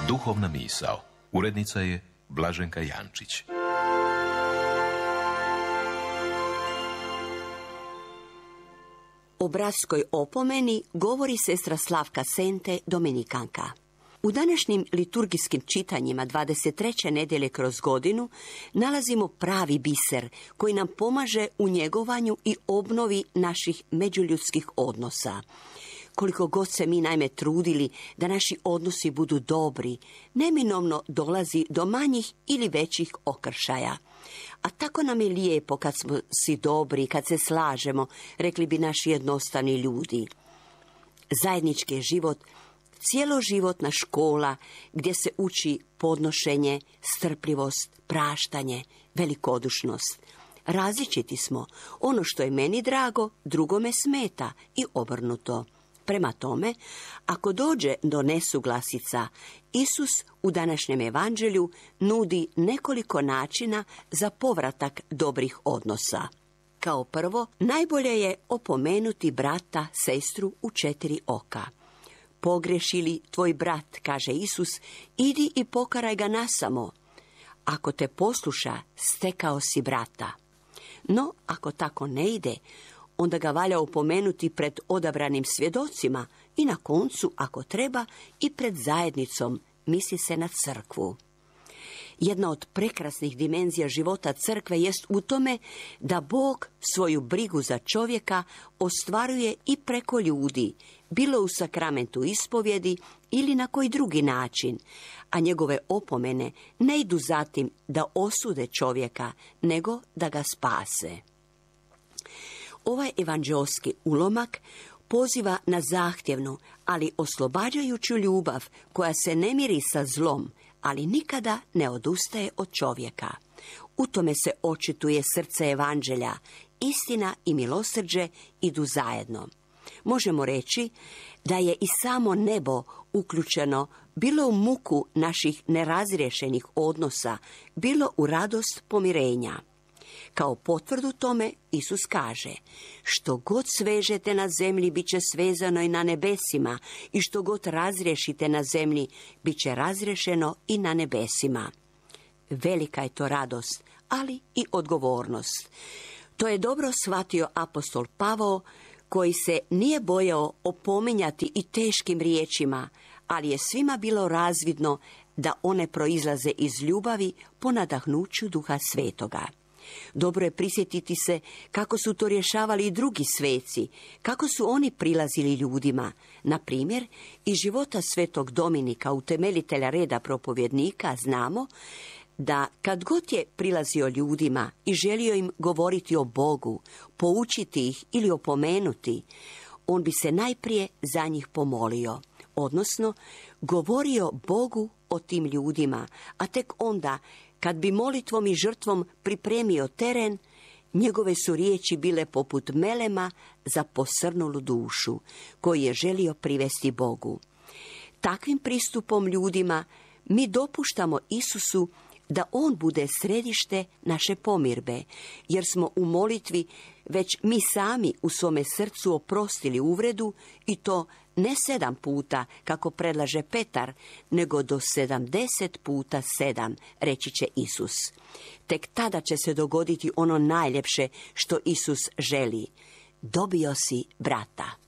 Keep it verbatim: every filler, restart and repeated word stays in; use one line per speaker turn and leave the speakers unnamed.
Duhovna misao. Urednica je Blaženka Jančić.
O bratskoj opomeni govori sestra Slavka Sente, dominikanka. U današnjim liturgijskim čitanjima dvadeset treće nedjelje kroz godinu nalazimo pravi biser koji nam pomaže u njegovanju i obnovi naših međuljudskih odnosa. Koliko god se mi naime trudili da naši odnosi budu dobri, neminovno dolazi do manjih ili većih okršaja. A tako nam je lijepo kad smo si dobri, kad se slažemo, rekli bi naši jednostavni ljudi. Zajednički je život cijeloživotna škola gdje se uči podnošenje, strpljivost, praštanje, velikodušnost. Različiti smo. Ono što je meni drago, drugome smeta i obrnuto. Prema tome, ako dođe do nesuglasica, Isus u današnjem evanđelju nudi nekoliko načina za povratak dobrih odnosa. Kao prvo, najbolje je opomenuti brata, sestru u četiri oka. Pogreši li tvoj brat, kaže Isus, idi i pokaraj ga nasamo. Ako te posluša, stekao si brata. No, ako tako ne ide, onda ga valja opomenuti pred odabranim svjedocima i na koncu, ako treba, i pred zajednicom, misli se na crkvu. Jedna od prekrasnih dimenzija života crkve jest u tome da Bog svoju brigu za čovjeka ostvaruje i preko ljudi, bilo u sakramentu ispovjedi ili na koji drugi način, a njegove opomene ne idu zatim da osude čovjeka, nego da ga spase. Ovaj evanđeoski ulomak poziva na zahtjevnu, ali oslobađajuću ljubav koja se ne miri sa zlom, ali nikada ne odustaje od čovjeka. U tome se očituje srce evanđelja. Istina i milosrđe idu zajedno. Možemo reći da je i samo nebo uključeno bilo u muku naših nerazriješenih odnosa, bilo u radost pomirenja. Kao potvrdu tome Isus kaže: što god svežete na zemlji, bit će svezano i na nebesima, i što god razriješite na zemlji, bit će razriješeno i na nebesima. Velika je to radost, ali i odgovornost. To je dobro shvatio apostol Pavao, koji se nije bojao opominjati i teškim riječima, ali je svima bilo razvidno da one proizlaze iz ljubavi po nadahnuću Duha Svetoga. Dobro je prisjetiti se kako su to rješavali i drugi sveci, kako su oni prilazili ljudima. Na primjer, iz života svetog Dominika, utemeljitelja reda propovjednika, znamo da kad god je prilazio ljudima i želio im govoriti o Bogu, poučiti ih ili opomenuti, on bi se najprije za njih pomolio, odnosno govorio Bogu o tim ljudima, a tek onda, kad bi molitvom i žrtvom pripremio teren, njegove su riječi bile poput melema za posrnulu dušu, koji je želio privesti Bogu. Takvim pristupom ljudima mi dopuštamo Isusu da on bude središte naše pomirbe, jer smo u molitvi već mi sami u svome srcu oprostili uvredu, i to ne sedam puta, kako predlaže Petar, nego do sedamdeset puta sedam, reći će Isus. Tek tada će se dogoditi ono najljepše što Isus želi. Dobio si brata.